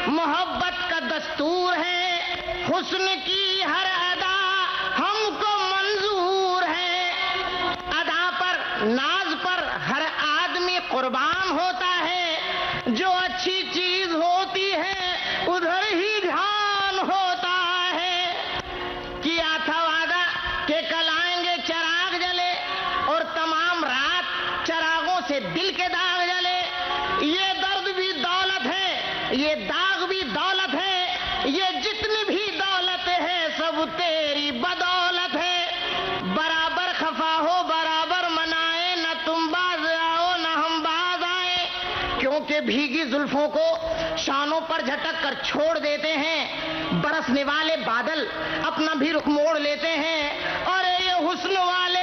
मोहब्बत का दस्तूर है, हुस्न की हर अदा हमको मंजूर है। अदा पर नाज पर हर आदमी कुर्बान होता है, जो अच्छी चीज होती है उधर ही ध्यान होता है। किया था वादा कि कल आएंगे चिराग जले और तमाम रात चिरागों से दिल के दाग जले। ये दर्द भी दौलत है, ये दाग भी दौलत है, ये जितनी भी दौलत है सब तेरी बदौलत है। बराबर खफा हो बराबर मनाए, न तुम बाज आओ न हम बाज आए। क्योंकि भीगी जुल्फों को शानों पर झटक कर छोड़ देते हैं, बरसने वाले बादल अपना भी रुख मोड़ लेते हैं। और ये हुस्न वाले